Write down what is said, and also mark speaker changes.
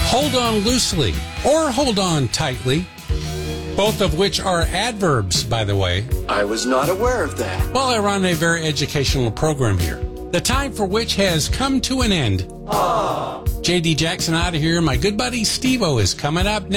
Speaker 1: hold on loosely or hold on tightly, both of which are adverbs, by the way.
Speaker 2: I was not aware of that.
Speaker 1: Well, I run a very educational program here, the time for which has come to an end. J.D. Jackson out of here. My good buddy Steve-O is coming up next.